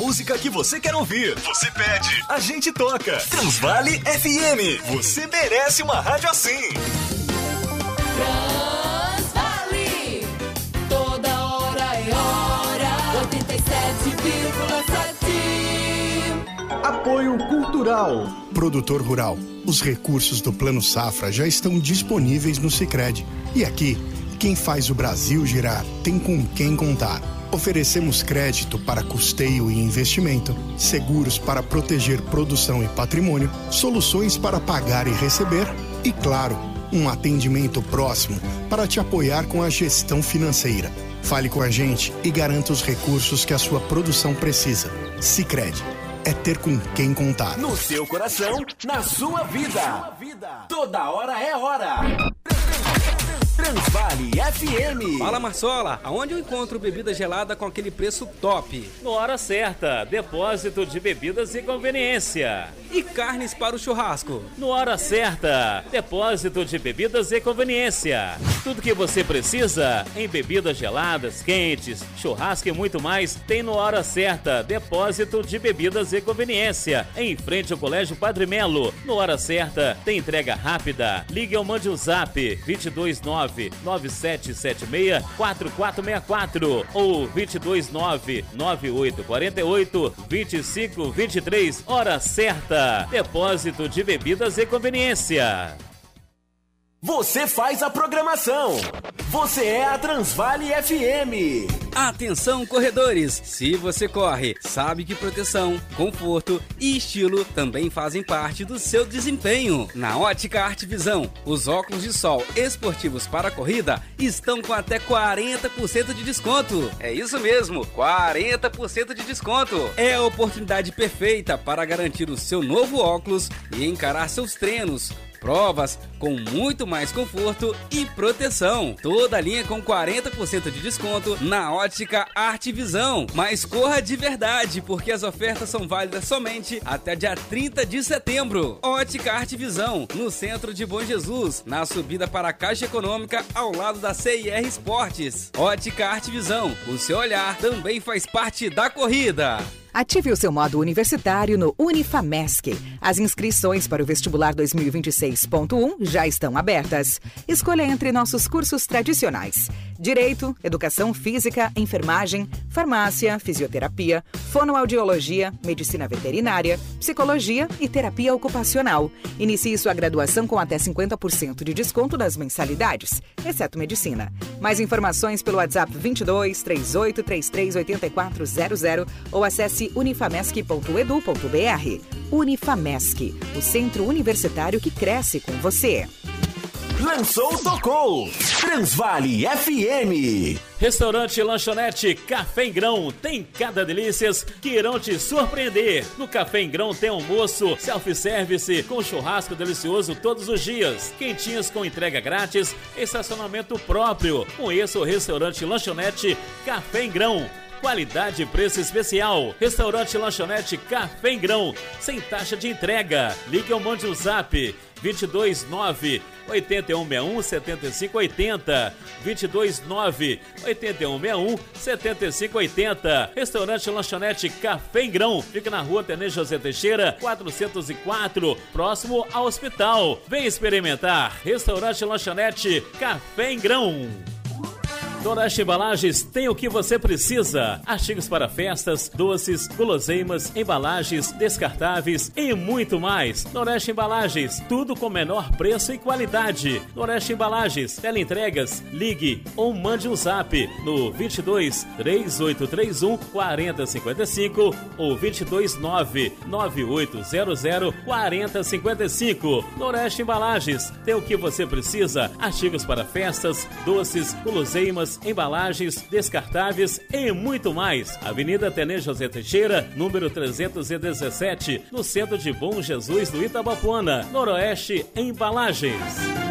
música que você quer ouvir. Você pede, a gente toca. Transvale FM. Você merece uma rádio assim. Transvale, toda hora é hora. 87,7. Apoio Cultural. Produtor Rural. Os recursos do Plano Safra já estão disponíveis no Sicredi. E aqui, quem faz o Brasil girar tem com quem contar. Oferecemos crédito para custeio e investimento, seguros para proteger produção e patrimônio, soluções para pagar e receber e, claro, um atendimento próximo para te apoiar com a gestão financeira. Fale com a gente e garanta os recursos que a sua produção precisa. Sicredi. É ter com quem contar. No seu coração, na sua vida. Toda hora é hora. Transvale FM. Fala, Marsola, aonde eu encontro bebida gelada com aquele preço top? No Hora Certa, depósito de bebidas e conveniência. E carnes para o churrasco? No Hora Certa, depósito de bebidas e conveniência. Tudo que você precisa em bebidas geladas, quentes, churrasco e muito mais tem no Hora Certa, depósito de bebidas e conveniência. Em frente ao Colégio Padre Melo. No Hora Certa, tem entrega rápida. Ligue ou mande um zap 229-9776-4464 ou 229-9848-2523. Hora Certa, depósito de bebidas e conveniência. Você faz a programação. Você é a Transvale FM. Atenção, corredores! Se você corre, sabe que proteção, conforto e estilo também fazem parte do seu desempenho. Na Ótica Arte Visão, os óculos de sol esportivos para a corrida estão com até 40% de desconto. É isso mesmo, 40% de desconto. É a oportunidade perfeita para garantir o seu novo óculos e encarar seus treinos, provas com muito mais conforto e proteção. Toda a linha com 40% de desconto na Ótica Arte Visão. Mas corra de verdade, porque as ofertas são válidas somente até dia 30 de setembro. Ótica Arte Visão, no centro de Bom Jesus, na subida para a Caixa Econômica, ao lado da CIR Esportes. Ótica Arte Visão, o seu olhar também faz parte da corrida. Ative o seu modo universitário no Unifamesc. As inscrições para o vestibular 2026.1 já estão abertas. Escolha entre nossos cursos tradicionais: Direito, Educação Física, Enfermagem, Farmácia, Fisioterapia, Fonoaudiologia, Medicina Veterinária, Psicologia e Terapia Ocupacional. Inicie sua graduação com até 50% de desconto nas mensalidades, exceto Medicina. Mais informações pelo WhatsApp 22 38 33 8400 ou acesse unifamesc.edu.br. Unifamesc, o centro universitário que cresce com você. Lançou, tocou. Transvale FM. Restaurante Lanchonete Café em Grão tem cada delícias que irão te surpreender. No Café em Grão tem almoço, self-service com churrasco delicioso todos os dias, quentinhas com entrega grátis, estacionamento próprio. Conheça o Restaurante Lanchonete Café em Grão. Qualidade e preço especial. Restaurante Lanchonete Café em Grão, sem taxa de entrega. Ligue ou mande um zap 229 8161 7580 229 8161 7580. Restaurante Lanchonete Café em Grão fica na rua Tenente José Teixeira 404, próximo ao hospital. Vem experimentar. Restaurante Lanchonete Café em Grão. Noroeste Embalagens tem o que você precisa: artigos para festas, doces, guloseimas, embalagens, descartáveis e muito mais. Noroeste Embalagens, tudo com menor preço e qualidade. Noroeste Embalagens, teleentregas, ligue ou mande um zap no 22 3831 4055 ou 229 9800 4055. Noroeste Embalagens tem o que você precisa: artigos para festas, doces, guloseimas, embalagens, descartáveis e muito mais. Avenida Tenente José Teixeira, número 317, no centro de Bom Jesus do Itabapuana. Noroeste Embalagens.